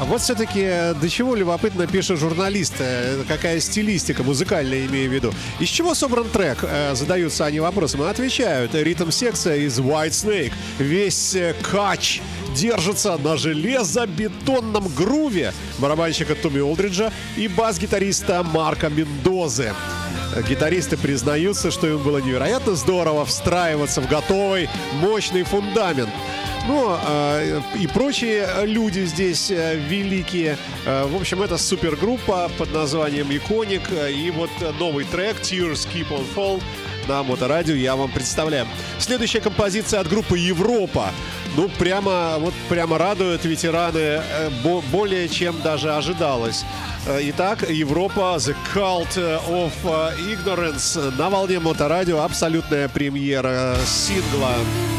Вот все-таки до чего любопытно пишет журналист, какая стилистика музыкальная, имею в виду. Из чего собран трек? Задаются они вопросом и отвечают. Ритм-секция из White Snake. Весь кач держится на железобетонном груве барабанщика Томми Олдриджа и бас-гитариста Марка Мендозы. Гитаристы признаются, что им было невероятно здорово встраиваться в готовый мощный фундамент. Ну, и прочие люди здесь великие. В общем, это супергруппа под названием Iconic. И вот новый трек Tears Keep on Fall на Моторадио я вам представляю. Следующая композиция от группы Европа. Ну, прямо радуют ветераны более чем даже ожидалось. Итак, Европа, The Cult of Ignorance на волне Моторадио. Абсолютная премьера сингла.